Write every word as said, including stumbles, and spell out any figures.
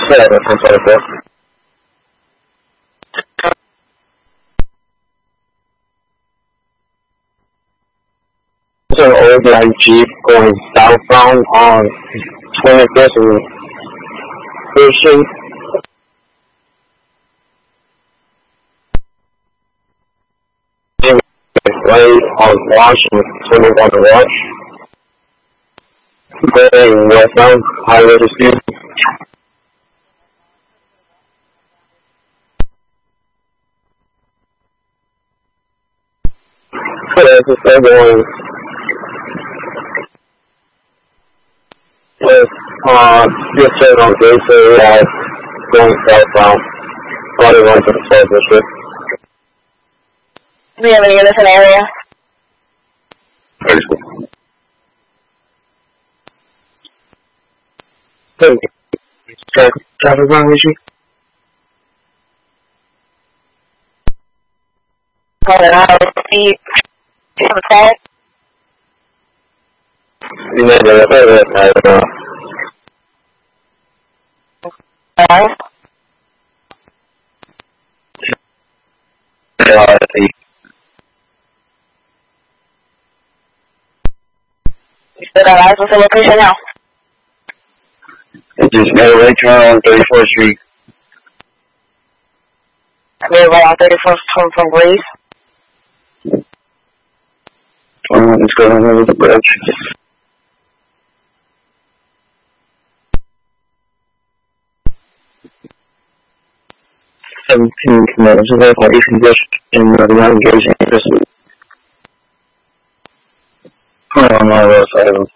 Yeah, that's ten twenty-four. It's an old like Jeep going southbound on twenty-fifth and Christian. Right on Washington, twenty-one to Wash. Going westbound, highway to speed. Yeah, it's just still going. With, uh, just straight on Gator, uh, going southbound. Probably going to the twelfth district. Do you have any units in the area? Thank you. Traffic violation? Oh, wow. Speed. Okay. You know, the other I don't know. Alright. Uh, the You still got eyes? What's the location now? It just made a right turn on thirty-fourth Street. I made right on thirty-first from, from Breeze. Um, it's going over the bridge. seventeen commands of evacuation district in the Mountain Gauge and Christmas. Oh, no, that's I don't.